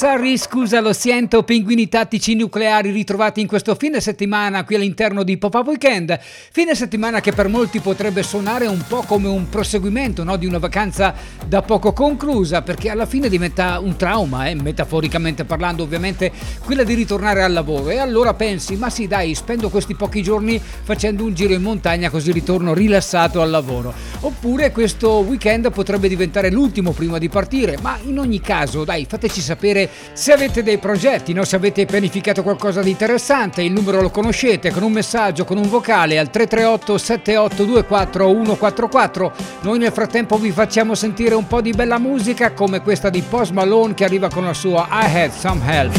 Sorry, scusa, lo sento, pinguini tattici nucleari ritrovati in questo fine settimana qui all'interno di Pop-Up Weekend. Fine settimana che per molti potrebbe suonare un po' come un proseguimento, no? Di una vacanza da poco conclusa, perché alla fine diventa un trauma, metaforicamente parlando ovviamente, quella di ritornare al lavoro. E allora pensi, ma sì dai, spendo questi pochi giorni facendo un giro in montagna così ritorno rilassato al lavoro. Oppure questo weekend potrebbe diventare l'ultimo prima di partire, ma in ogni caso dai, fateci sapere se avete dei progetti, no? Se avete pianificato qualcosa di interessante. Il numero lo conoscete, con un messaggio, con un vocale al 338 7824 144. Noi nel frattempo vi facciamo sentire un po' di bella musica come questa di Post Malone che arriva con la sua I Had Some Help.